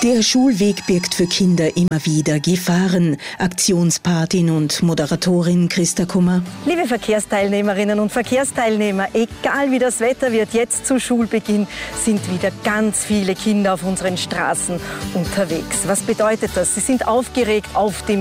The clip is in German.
Der Schulweg birgt für Kinder immer wieder Gefahren. Aktionspatin und Moderatorin Christa Kummer. Liebe Verkehrsteilnehmerinnen und Verkehrsteilnehmer, egal wie das Wetter wird, jetzt zu Schulbeginn sind wieder ganz viele Kinder auf unseren Straßen unterwegs. Was bedeutet das? Sie sind aufgeregt auf dem